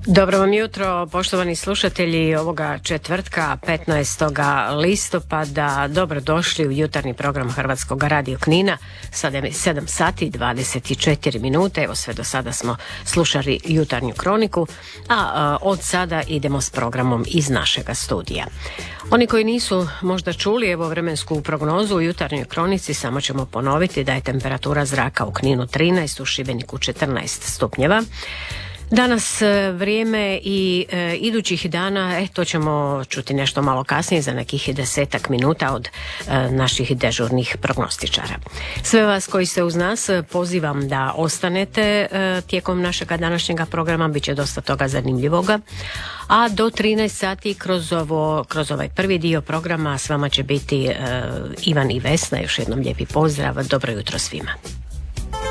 Dobro vam jutro, poštovani slušatelji ovoga četvrtka 15. listopada. Dobrodošli u jutarnji program Hrvatskog radio Knina. Sada je 7 sati i 24 minute. Evo, sve do sada smo slušali jutarnju kroniku, a od sada idemo s programom iz našega studija. Oni koji nisu možda čuli evo vremensku prognozu u jutarnjoj kronici, samo ćemo ponoviti da je temperatura zraka u Kninu 13, u Šibeniku 14 stupnjeva. Danas vrijeme i idućih dana, to ćemo čuti nešto malo kasnije za nekih 10 minuta od naših dežurnih prognostičara. Sve vas koji ste uz nas pozivam da ostanete tijekom našega današnjega programa, bit će dosta toga zanimljivoga. A do 13 sati kroz ovaj prvi dio programa s vama će biti Ivan i Vesna. Još jednom lijepi pozdrav, dobro jutro svima.